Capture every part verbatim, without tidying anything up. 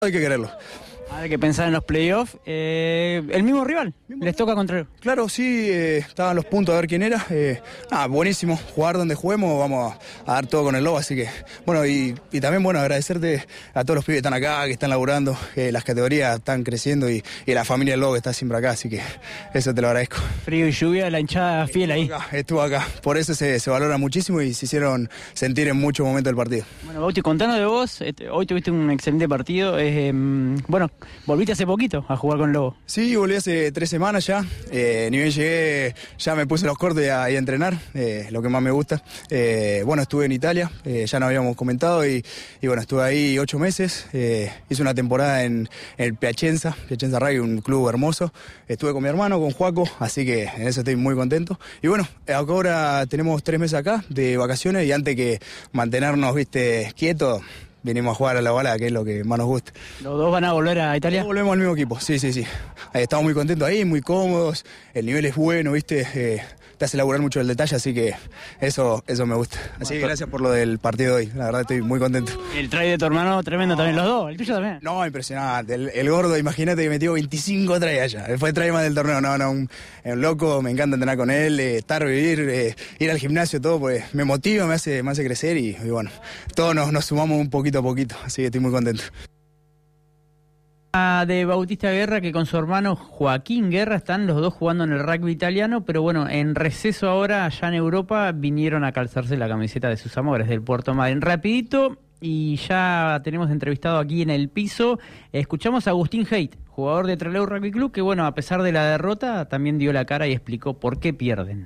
Hay que quererlo. Hay que pensar en los playoffs. Eh, el mismo rival, mismo les toca contra él. Claro, sí, eh, estaban los puntos a ver quién era. Eh, nada, buenísimo. Jugar donde juguemos, vamos a, a dar todo con el Lobo. Así que, bueno, y, y también, bueno, agradecerte a todos los pibes que están acá, que están laburando, que las categorías están creciendo y, y la familia del Lobo que está siempre acá. Así que eso te lo agradezco. Frío y lluvia, la hinchada fiel ahí. Estuvo acá, estuvo acá. Por eso se, se valora muchísimo y se hicieron sentir en muchos momentos del partido. Bueno, Bauti, contando de vos, este, hoy tuviste un excelente partido. Eh, bueno, volviste hace poquito a jugar con Lobo. Sí, volví hace tres semanas ya. Eh, ni bien llegué, ya me puse los cortes y a, y a entrenar, eh, lo que más me gusta. Eh, bueno, estuve en Italia, eh, ya nos habíamos comentado, y, y bueno, estuve ahí ocho meses. Eh, hice una temporada en, en el Piacenza, Piacenza Rugby, un club hermoso. Estuve con mi hermano, con Joaco, así que en eso estoy muy contento. Y bueno, ahora tenemos tres meses acá de vacaciones y antes que mantenernos, viste, quietos, vinimos a jugar a la bola, que es lo que más nos gusta. ¿Los dos van a volver a Italia? Todos volvemos al mismo equipo, sí, sí, sí. Estamos muy contentos ahí, muy cómodos, el nivel es bueno, ¿viste? Eh, te hace laburar mucho el detalle, así que eso eso me gusta. Así que gracias por lo del partido de hoy, la verdad estoy muy contento. El try de tu hermano tremendo también, los dos, el tuyo también. No, impresionante, el, el gordo, imagínate que metió veinticinco try allá, fue el try más del torneo, no, no, un, un loco, me encanta entrenar con él, eh, estar, vivir, eh, ir al gimnasio, todo, pues me motiva, me hace, me hace crecer y, y bueno, todos nos, nos sumamos un poquito a poquito, así que estoy muy contento. De Bautista Guerra, que con su hermano Joaquín Guerra están los dos jugando en el rugby italiano, pero bueno, en receso ahora allá en Europa vinieron a calzarse la camiseta de sus amores del Puerto Madryn. Rapidito, y ya tenemos entrevistado aquí en el piso, escuchamos a Agustín Haidt, jugador de Trelew Rugby Club, que bueno, a pesar de la derrota también dio la cara y explicó por qué pierden.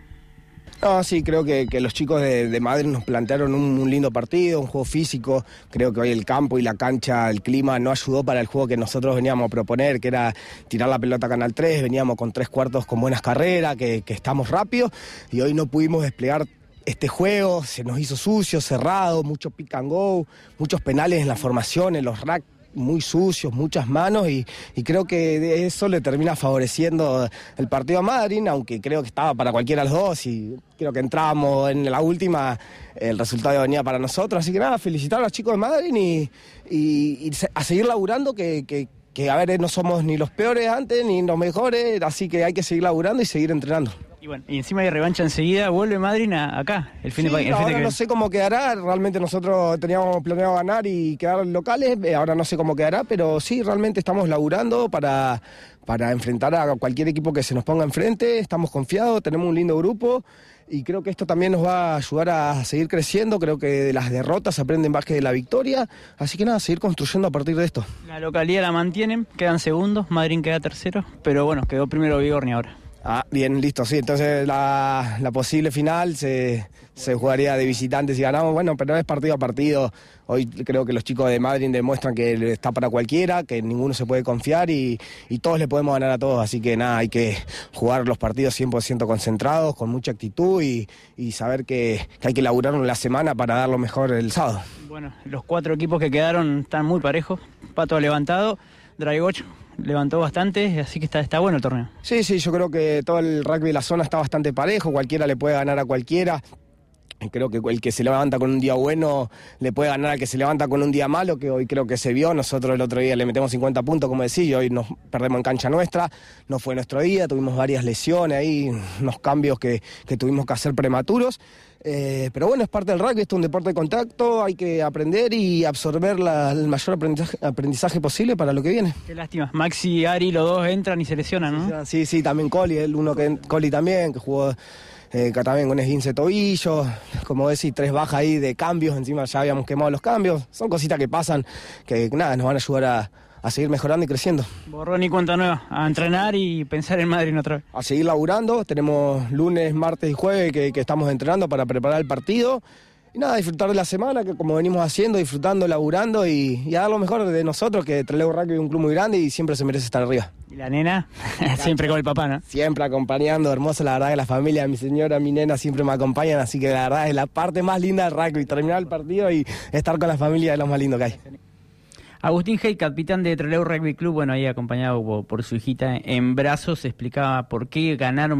No, sí, creo que, que los chicos de, de Madrid nos plantearon un, un lindo partido, un juego físico. Creo que hoy el campo y la cancha, el clima no ayudó para el juego que nosotros veníamos a proponer, que era tirar la pelota a Canal tres. Veníamos con tres cuartos con buenas carreras, que, que estamos rápidos, y hoy no pudimos desplegar este juego. Se nos hizo sucio, cerrado, mucho pick and go, muchos penales en la formación, en los racks muy sucios, muchas manos, y, y creo que eso le termina favoreciendo el partido a Madryn, aunque creo que estaba para cualquiera de los dos, y creo que entramos en la última, el resultado venía para nosotros. Así que nada, felicitar a los chicos de Madryn y, y, y a seguir laburando, que, que, que a ver, no somos ni los peores antes ni los mejores, así que hay que seguir laburando y seguir entrenando. Y bueno, y encima hay revancha enseguida, vuelve Madryn a, acá, el fin sí, de el ahora fin de que no sé cómo quedará, realmente nosotros teníamos planeado ganar y quedar locales, ahora no sé cómo quedará, pero sí, realmente estamos laburando para, para enfrentar a cualquier equipo que se nos ponga enfrente, estamos confiados, tenemos un lindo grupo, y creo que esto también nos va a ayudar a seguir creciendo. Creo que de las derrotas se aprenden más que de la victoria, así que nada, seguir construyendo a partir de esto. La localidad la mantienen, quedan segundos, Madryn queda tercero, pero bueno, quedó primero Bigorni ahora. Ah, bien, listo, sí, entonces la, la posible final se, se jugaría de visitantes si ganamos, bueno, pero es partido a partido. Hoy creo que los chicos de Madryn demuestran que está para cualquiera, que ninguno se puede confiar y, y todos le podemos ganar a todos, así que nada, hay que jugar los partidos cien por ciento concentrados, con mucha actitud y, y saber que, que hay que laburar la semana para dar lo mejor el sábado. Bueno, los cuatro equipos que quedaron están muy parejos, Pato ha levantado, Dragooch levantó bastante, así que está, está bueno el torneo. Sí, sí, yo creo que todo el rugby de la zona está bastante parejo, cualquiera le puede ganar a cualquiera. Creo que el que se levanta con un día bueno le puede ganar al que se levanta con un día malo, que hoy creo que se vio. Nosotros el otro día le metemos cincuenta puntos, como decía, y hoy nos perdemos en cancha nuestra. No fue nuestro día, tuvimos varias lesiones ahí, unos cambios que, que tuvimos que hacer prematuros. Eh, pero bueno, es parte del rugby, esto es un deporte de contacto, hay que aprender y absorber la, el mayor aprendizaje, aprendizaje posible para lo que viene. Qué lástima, Maxi y Ari, los dos entran y se lesionan, ¿no? Sí, sí, también Coli, el uno que Coli también, que jugó eh, también con esguince de tobillo, como decís, tres bajas ahí de cambios, encima ya habíamos quemado los cambios, son cositas que pasan, que nada, nos van a ayudar a, a seguir mejorando y creciendo. Borrón y cuenta nueva, a entrenar y pensar en Madryn otra vez. A seguir laburando, tenemos lunes, martes y jueves que, que estamos entrenando para preparar el partido. Y nada, disfrutar de la semana, que como venimos haciendo, disfrutando, laburando y, y a dar lo mejor de nosotros, que Trelew Rugby es un club muy grande y siempre se merece estar arriba. ¿Y la nena? Siempre con el papá, ¿no? Siempre acompañando, hermoso, la verdad que la familia, mi señora, mi nena siempre me acompañan, así que la verdad es la parte más linda del rugby, terminar el partido y estar con la familia es lo más lindo que hay. Agustín Haidt, capitán de Trelew Rugby Club, bueno, ahí acompañado por, por su hijita en brazos, explicaba por qué ganaron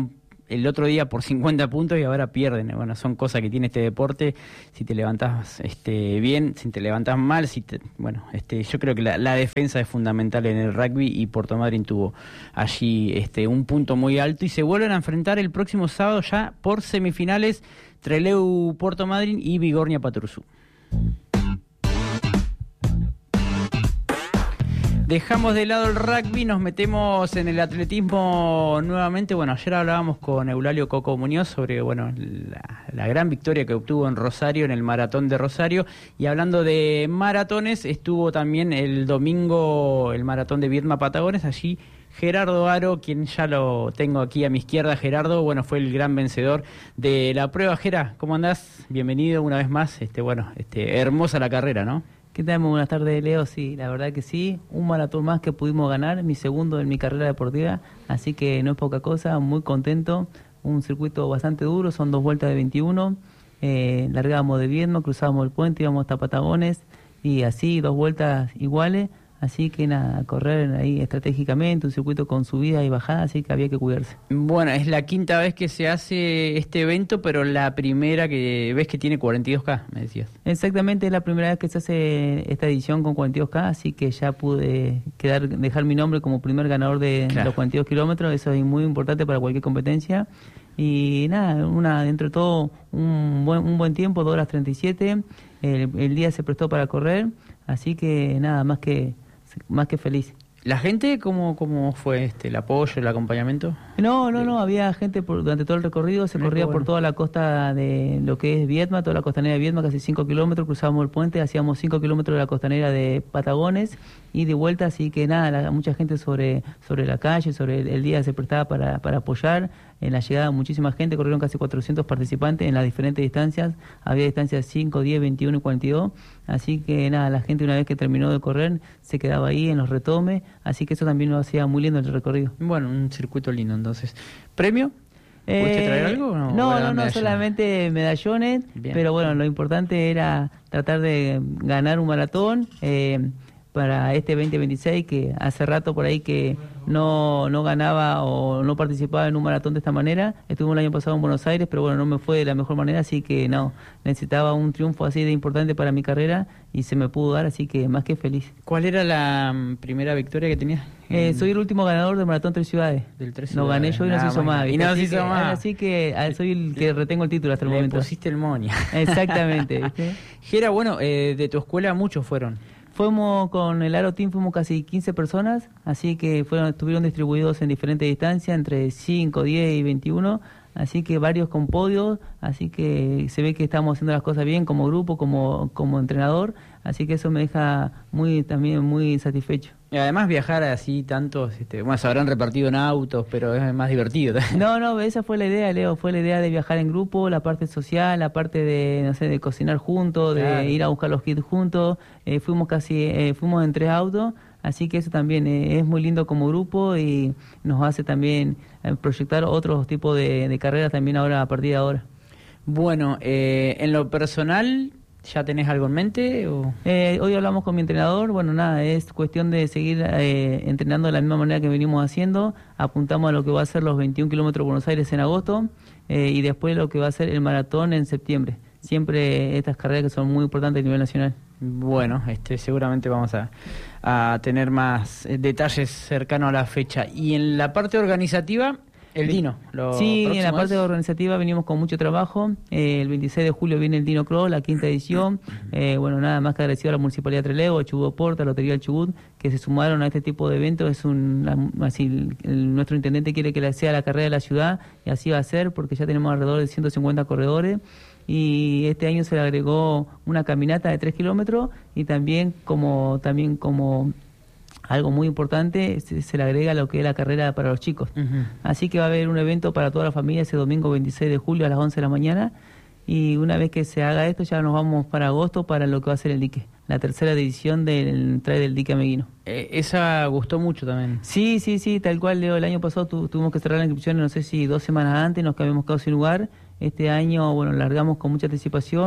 el otro día por cincuenta puntos y ahora pierden. Bueno, son cosas que tiene este deporte. Si te levantás este, bien, si te levantás mal, si te, bueno, este, yo creo que la, la defensa es fundamental en el rugby y Puerto Madryn tuvo allí este, un punto muy alto y se vuelven a enfrentar el próximo sábado ya por semifinales Trelew Puerto Madryn y Vigornia Patrusú. Dejamos de lado el rugby, nos metemos en el atletismo nuevamente. Bueno, ayer hablábamos con Eulalio Coco Muñoz sobre bueno la, la gran victoria que obtuvo en Rosario, en el maratón de Rosario. Y hablando de maratones, estuvo también el domingo el maratón de Viedma Patagones. Allí Gerardo Aro, quien ya lo tengo aquí a mi izquierda. Gerardo, bueno, fue el gran vencedor de la prueba. Gera, ¿cómo andás? Bienvenido una vez más. Este, bueno, este, hermosa la carrera, ¿no? ¿Qué tal? Muy buenas tardes, Leo. Sí, la verdad que sí. Un maratón más que pudimos ganar, mi segundo en mi carrera deportiva, así que no es poca cosa, muy contento. Un circuito bastante duro, son dos vueltas de veintiuno. Eh, largábamos de Viedma, cruzábamos el puente, íbamos hasta Patagones y así, dos vueltas iguales. Así que nada, correr ahí estratégicamente, un circuito con subida y bajada, así que había que cuidarse. Bueno, es la quinta vez que se hace este evento, pero la primera que ves que tiene cuarenta y dos K, me decías. Exactamente, es la primera vez que se hace esta edición con cuarenta y dos K, así que ya pude quedar dejar mi nombre como primer ganador de claro. los cuarenta y dos kilómetros, eso es muy importante para cualquier competencia. Y nada, una dentro de todo un buen, un buen tiempo, dos horas treinta y siete, el, el día se prestó para correr, así que nada, más que... más que feliz. ¿La gente cómo, cómo fue este el apoyo, el acompañamiento? No, no, no, había gente por, durante todo el recorrido, se corría por toda la costa de lo que es Viedma, toda la costanera de Viedma, casi cinco kilómetros, cruzábamos el puente, hacíamos cinco kilómetros de la costanera de Patagones y de vuelta, así que nada, la, mucha gente sobre sobre la calle, sobre el, el día se prestaba para, para apoyar. En la llegada muchísima gente, corrieron casi cuatrocientos participantes en las diferentes distancias, había distancias cinco, diez, veintiuno y cuarenta y dos, así que nada, la gente una vez que terminó de correr se quedaba ahí en los retomes, así que eso también lo hacía muy lindo el recorrido. Bueno, un circuito lindo entonces. ¿Premio? ¿Pudiste Eh, traer algo? O no, no, no, no, solamente medallones, bien. Pero bueno, lo importante era tratar de ganar un maratón eh, para este veinte veintiséis, que hace rato por ahí que no, no ganaba o no participaba en un maratón de esta manera. Estuve el año pasado en Buenos Aires, pero bueno, no me fue de la mejor manera, así que no, necesitaba un triunfo así de importante para mi carrera y se me pudo dar, así que más que feliz. ¿Cuál era la um, primera victoria que tenías? Eh, soy el último ganador del Maratón Tres Ciudades. Del Tres No Ciudades. gané yo y no se hizo más. Y no se hizo que, más. Así que soy el que retengo el título hasta el Le momento. pusiste el moña. Exactamente, ¿viste? Gera, bueno, eh, de tu escuela muchos fueron. Fuimos con el Aro Team, fuimos casi quince personas, así que fueron estuvieron distribuidos en diferentes distancias, entre cinco, diez y veintiuno, así que varios con podios, así que se ve que estamos haciendo las cosas bien como grupo, como, como entrenador, así que eso me deja muy también muy satisfecho. Y además viajar así tantos, este, bueno, se habrán repartido en autos, pero es más divertido. No, no, esa fue la idea, Leo, fue la idea de viajar en grupo, la parte social, la parte de, no sé, de cocinar juntos, claro. de ir a buscar los kits juntos, eh, fuimos casi, eh, fuimos en tres autos, así que eso también eh, es muy lindo como grupo y nos hace también eh, proyectar otros tipos de, de carreras también ahora a partir de ahora. Bueno, eh, en lo personal... ¿Ya tenés algo en mente? O? Eh, hoy hablamos con mi entrenador, bueno, nada, es cuestión de seguir eh, entrenando de la misma manera que venimos haciendo, apuntamos a lo que va a ser los veintiún kilómetros de Buenos Aires en agosto eh, y después lo que va a ser el maratón en septiembre, siempre estas carreras que son muy importantes a nivel nacional. Bueno, este, seguramente vamos a, a tener más eh, detalles cercanos a la fecha. Y en la parte organizativa... El Dino. Sí, en la parte organizativa venimos con mucho trabajo. Eh, el veintiséis de julio viene el Dino Cross, la quinta edición. Eh, bueno, nada más que agradecido a la Municipalidad de Trelew, a Chubut Porta, a Lotería del Chubut, que se sumaron a este tipo de eventos. Es un, así, el, el, nuestro intendente quiere que sea la carrera de la ciudad y así va a ser porque ya tenemos alrededor de ciento cincuenta corredores. Y este año se le agregó una caminata de tres kilómetros y también como también como algo muy importante, se, se le agrega lo que es la carrera para los chicos. Uh-huh. Así que va a haber un evento para toda la familia ese domingo veintiséis de julio a las once de la mañana. Y una vez que se haga esto, ya nos vamos para agosto para lo que va a ser el dique. La tercera edición del trail del dique Ameguino. Eh, esa gustó mucho también. Sí, sí, sí, tal cual, Leo. El año pasado tu, tuvimos que cerrar la inscripción, no sé si dos semanas antes, nos habíamos quedado sin lugar. Este año, bueno, largamos con mucha anticipación.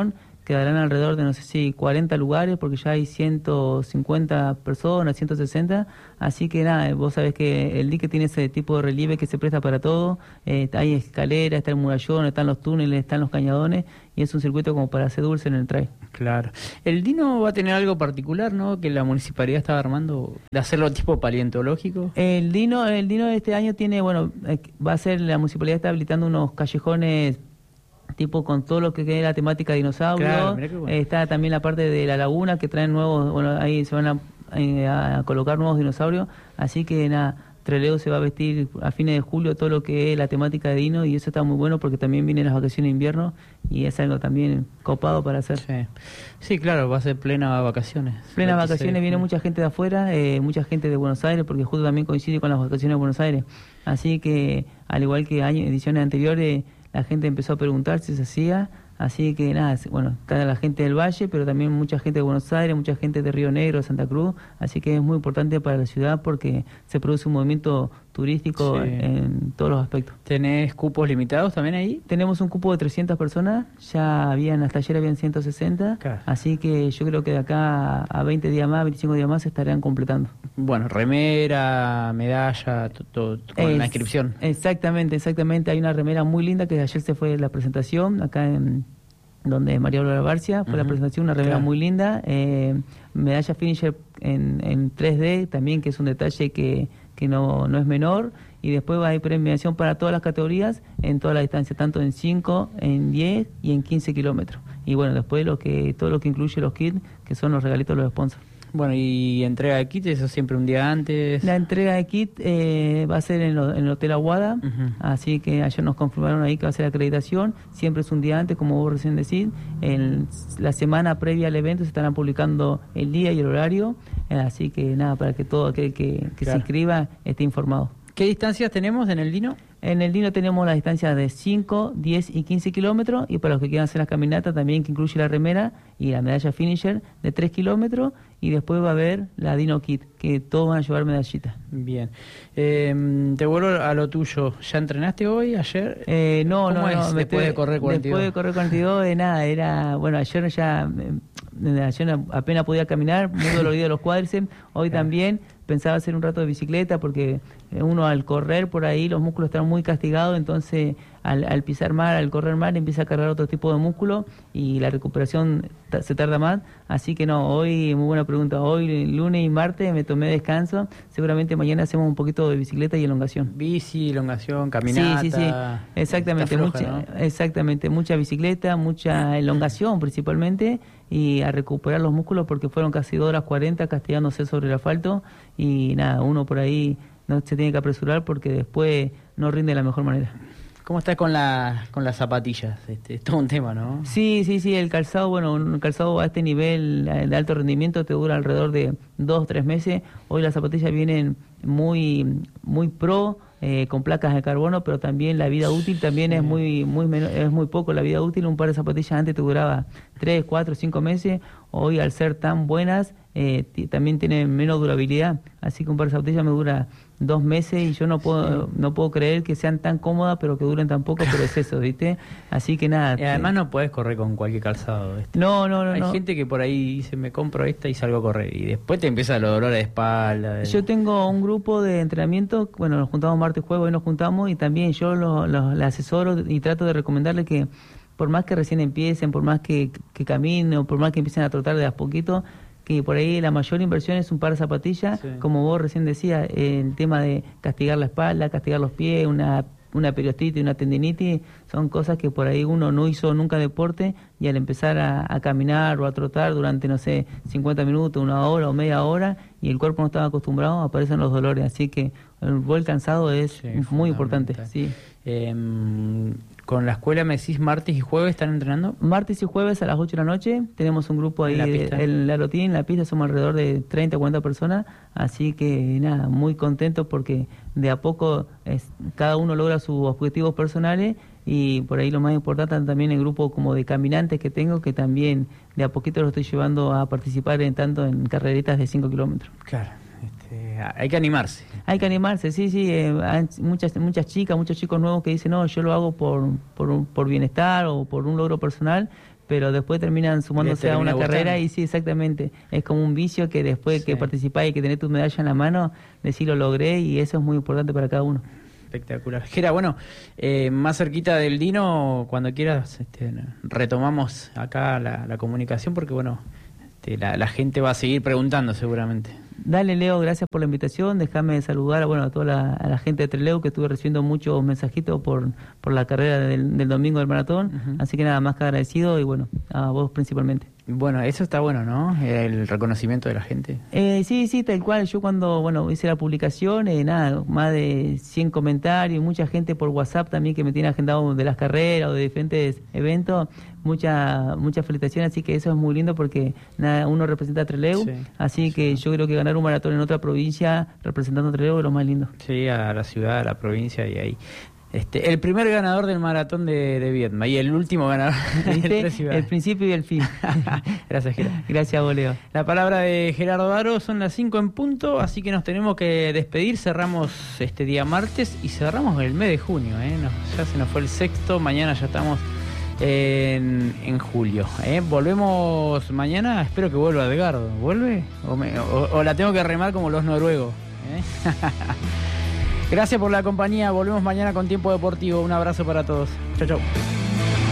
quedarán alrededor de, no sé si cuarenta lugares, porque ya hay ciento cincuenta personas, ciento sesenta, así que nada, vos sabés que el dique tiene ese tipo de relieve que se presta para todo, eh, hay escaleras, está el murallón, están los túneles, están los cañadones, y es un circuito como para hacer dulce en el trail. Claro. El Dino va a tener algo particular, ¿no?, que la municipalidad estaba armando, de hacerlo tipo paleontológico. El Dino, el Dino de este año tiene, bueno, eh, va a ser, la municipalidad está habilitando unos callejones tipo con todo lo que es la temática de dinosaurios. Claro, mirá qué bueno. Eh, está también la parte de la laguna que traen nuevos, bueno, ahí se van a, eh, a colocar nuevos dinosaurios, así que nada, Trelew se va a vestir a fines de julio todo lo que es la temática de dino, y eso está muy bueno porque también vienen las vacaciones de invierno y es algo también copado para hacer. Sí, sí, claro, va a ser plena vacaciones. Plenas vacaciones, viene mucha gente de afuera, eh, mucha gente de Buenos Aires, porque justo también coincide con las vacaciones de Buenos Aires, así que al igual que años, ediciones anteriores, la gente empezó a preguntar si se hacía, así que nada, bueno, está la gente del Valle, pero también mucha gente de Buenos Aires, mucha gente de Río Negro, de Santa Cruz, así que es muy importante para la ciudad porque se produce un movimiento turístico Sí. en todos los aspectos. ¿Tenés cupos limitados también ahí? Tenemos un cupo de trescientas personas, ya habían, hasta ayer habían ciento sesenta, Claro. así que yo creo que de acá a veinte días más, veinticinco días más se estarán completando. Bueno, remera, medalla, todo con Es- la inscripción. Exactamente, exactamente. Hay una remera muy linda que ayer se fue la presentación, acá en donde María Aurora Barcia fue la Ujú, presentación, una remera claro. muy linda. Eh, medalla finisher en, en tres D también, que es un detalle que, que no, no es menor. Y después va a haber premiación para todas las categorías en toda la distancia, tanto en cinco, en diez y en quince kilómetros. Y bueno, después lo que todo lo que incluye los kits, que son los regalitos de los sponsors. Bueno, y entrega de kits, eso siempre un día antes. La entrega de kit eh, va a ser en, lo- en el Hotel Aguada, Ujú. así que ayer nos confirmaron ahí que va a ser acreditación, siempre es un día antes, como vos recién decís. En la semana previa al evento se estarán publicando el día y el horario, eh, así que nada, para que todo aquel que, que Claro. se inscriba esté informado. ¿Qué distancias tenemos en el Dino? En el Dino tenemos las distancias de cinco, diez y quince kilómetros, y para los que quieran hacer las caminatas también, que incluye la remera y la medalla finisher de tres kilómetros, y después va a haber la Dino Kit, que todos van a llevar medallitas. Bien. Eh, te vuelvo a lo tuyo. ¿Ya entrenaste hoy, ayer? Eh, no, ¿Cómo no, es no. me después de estoy- correr cuarenta y dos? Después de correr cuarenta y dos, de nada, era, bueno, ayer ya, eh, ayer apenas podía caminar, muy dolorido de los cuádriceps, hoy Claro. también pensaba hacer un rato de bicicleta porque eh, uno al correr por ahí los músculos están muy castigados, entonces al, al pisar mal, al correr mal, empieza a cargar otro tipo de músculo y la recuperación ta- se tarda más, así que no, hoy, muy buena pregunta, hoy lunes y martes me tomé descanso, seguramente mañana hacemos un poquito de bicicleta y elongación. Bici, elongación, caminata. Sí, sí, sí, exactamente, Está floja, mucha, ¿no? exactamente, mucha bicicleta, mucha elongación principalmente, y a recuperar los músculos porque fueron casi dos horas cuarenta castigándose sobre el asfalto, y nada, uno por ahí no se tiene que apresurar porque después no rinde de la mejor manera. ¿Cómo estás con, la, con las zapatillas? Este, es todo un tema, ¿no? Sí, sí, sí, el calzado, bueno, un calzado a este nivel eh, de alto rendimiento te dura alrededor de dos, tres meses. Hoy las zapatillas vienen muy, muy pro, eh, con placas de carbono, pero también la vida útil también es muy, muy meno- es muy poco. La vida útil, un par de zapatillas antes te duraba tres, cuatro, cinco meses. Hoy al ser tan buenas, eh, ti- también tienen menos durabilidad. Así que un par de zapatillas me dura dos meses y yo no puedo no puedo creer que sean tan cómodas pero que duren tan poco, pero es eso, ¿viste? Así que nada. Y además no puedes correr con cualquier calzado. Este. No, no, no. Hay no. gente que por ahí dice, me compro esta y salgo a correr. Y después te empieza los dolores de espalda. de- Yo tengo un grupo de entrenamiento, bueno, nos juntamos martes y jueves, hoy nos juntamos y también yo los lo, le asesoro y trato de recomendarles que por más que recién empiecen, por más que, que caminen o por más que empiecen a trotar de a poquito, que por ahí la mayor inversión es un par de zapatillas, Sí. como vos recién decías, el tema de castigar la espalda, castigar los pies, una una periostitis, una tendinitis, son cosas que por ahí uno no hizo nunca deporte y al empezar a, a caminar o a trotar durante, no sé, cincuenta minutos, una hora o media hora y el cuerpo no estaba acostumbrado, aparecen los dolores. Así que el vuelo cansado es Sí, muy importante. fundamental. Sí. Eh, con la escuela me decís martes y jueves están entrenando. Martes y jueves a las ocho de la noche tenemos un grupo ahí ¿En la de- pista? en la Lotín, en la pista somos alrededor de treinta o cuarenta personas, así que nada, muy contentos porque de a poco es, cada uno logra sus objetivos personales y por ahí lo más importante también el grupo como de caminantes que tengo, que también de a poquito lo estoy llevando a participar en tanto en carreritas de cinco kilómetros. Claro. Este, hay que animarse. Hay que animarse, sí, sí, eh, hay muchas muchas chicas, muchos chicos nuevos que dicen, no, yo lo hago por, por, un- por bienestar o por un logro personal, pero después terminan sumándose a una gustando. carrera y sí, exactamente, es como un vicio que después Sí. que participás y que tenés tu medalla en la mano, decís lo logré y eso es muy importante para cada uno. Espectacular. Gera, bueno, eh, más cerquita del Dino, cuando quieras, este, retomamos acá la, la comunicación porque, bueno, este, la, la gente va a seguir preguntando seguramente. Dale, Leo, gracias por la invitación. Déjame saludar bueno, a toda la, a la gente de Trelew, que estuve recibiendo muchos mensajitos por, por la carrera del, del domingo del maratón. Uh-huh. Así que nada, más que agradecido y bueno, a vos principalmente. Bueno, eso está bueno, ¿no? El reconocimiento de la gente. Eh, sí, sí, tal cual. Yo cuando bueno hice la publicación, eh, nada, más de cien comentarios, mucha gente por WhatsApp también que me tiene agendado de las carreras o de diferentes eventos. Mucha, muchas felicitaciones, así que eso es muy lindo porque nada, uno representa a Trelew, sí, así que sí. Yo creo que ganar un maratón en otra provincia representando a Trelew es lo más lindo. Sí, a la ciudad, a la provincia y ahí. Este, el primer ganador del maratón de, de Viedma y el último ganador de el principio y el fin. Gracias, Gerardo. Gracias, Boleo. La palabra de Gerardo Aro, son las cinco en punto, así que nos tenemos que despedir. Cerramos este día martes y cerramos el mes de junio, ¿eh? Nos, ya se nos fue el sexto, mañana ya estamos en, en julio, ¿eh? Volvemos mañana, espero que vuelva Edgardo. ¿Vuelve? ¿O, me, o, o la tengo que remar como los noruegos? ¿Eh? Gracias por la compañía. Volvemos mañana con Tiempo Deportivo. Un abrazo para todos. Chau, chau.